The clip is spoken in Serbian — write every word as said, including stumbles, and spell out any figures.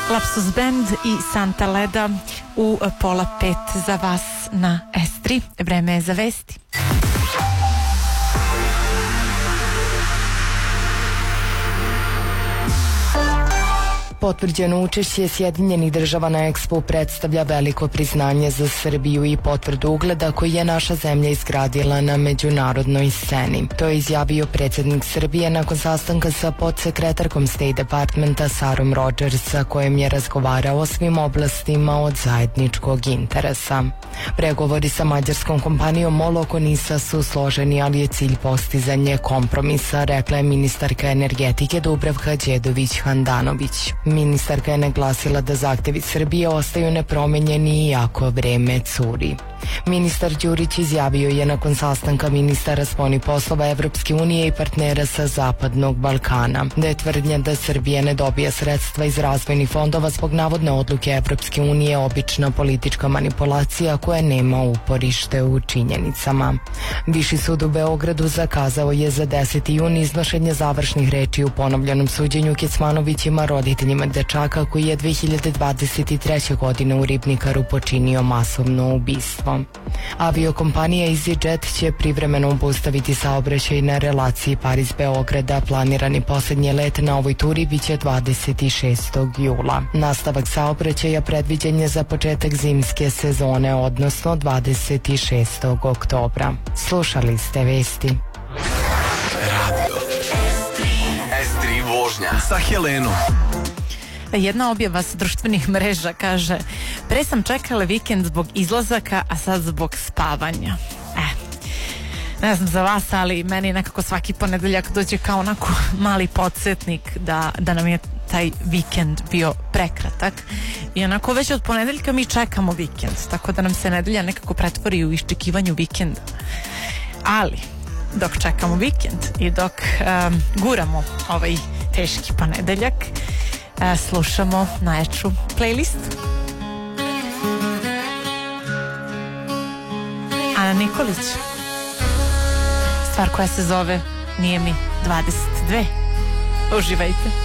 Lapsus Band i Santa Leda u pola pet za vas na S tri. Vreme je za vesti. Potvrđeno učešće Sjedinjenih država na Ekspu predstavlja veliko priznanje za Srbiju i potvrdu ugleda koji je naša zemlja izgradila na međunarodnoj sceni. To je izjavio predsjednik Srbije nakon sastanka sa podsekretarkom State Departmenta Sarom Rogers, sa kojim je razgovarao o svim oblastima od zajedničkog interesa. Pregovori sa mađarskom kompanijom Moloko Nisa su složeni, ali je cilj postizanje kompromisa, rekla je ministarka energetike Dubravka Đedović-Handanović. Ministarka je naglasila da zahtevi Srbije ostaju nepromenjeni iako vreme curi. Ministar Đurić izjavio je nakon sastanka ministara spoljnih poslova Evropske unije i partnera sa Zapadnog Balkana da je tvrdnja da Srbija ne dobija sredstva iz razvojnih fondova zbog navodne odluke Evropske unije obična politička manipulacija koja nema uporište u činjenicama. Viši sud u Beogradu zakazao je za deseti jun iznošenje završnih reči u ponovljenom suđenju Kecmanovićima, roditeljima dečaka koji je dve hiljade dvadeset treće. godine u Ribnikaru počinio masovno ubistvo. Aviokompanija EasyJet će privremeno obustaviti saobraćaj na relaciji Pariz-Beograda. Planirani posljednji let na ovoj turi biće dvadeset šestog jula. Nastavak saobraćaja predviđen je za početak zimske sezone, odnosno dvadeset šestog oktobra. Slušali ste vesti. Radio S tri vožnja sa Helenom. Jedna objava sa društvenih mreža kaže: pre sam čekala vikend zbog izlazaka, a sad zbog spavanja. E, ne znam za vas, ali meni nekako svaki ponedeljak dođe kao onako mali podsjetnik da, da nam je taj vikend bio prekratak i onako već od ponedeljka mi čekamo vikend, tako da nam se nedelja nekako pretvori u iščekivanju vikenda. Ali dok čekamo vikend i dok um, guramo ovaj teški ponedeljak, uh, slušamo najjaču playlist. Ana Nikolić, stvar koja se zove Nije mi dvadeset dve. Uživajte.